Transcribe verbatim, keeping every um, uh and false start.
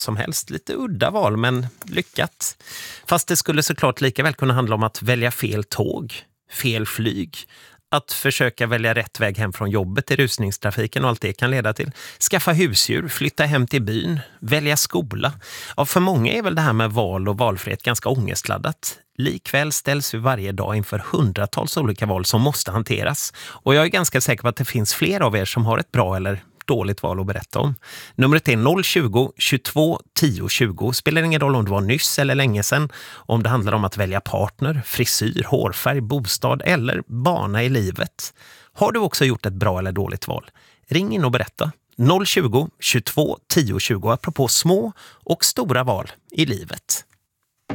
som helst. Lite udda val, men lyckat. Fast det skulle såklart lika väl kunna handla om att välja fel tåg, fel flyg. Att försöka välja rätt väg hem från jobbet i rusningstrafiken och allt det kan leda till. Skaffa husdjur, flytta hem till byn, välja skola. Ja, för många är väl det här med val och valfrihet ganska ångestladdat. Likväl ställs vi varje dag inför hundratals olika val som måste hanteras. Och jag är ganska säker på att det finns fler av er som har ett bra eller dåligt val att berätta om. Numret är noll tjugo, tjugotvå, tio, tjugo. Spelar ingen roll om det var nyss eller länge sedan. Om det handlar om att välja partner, frisyr, hårfärg, bostad eller bana i livet. Har du också gjort ett bra eller dåligt val? Ring in och berätta. noll tjugo, tjugotvå, tio, tjugo apropå små och stora val i livet.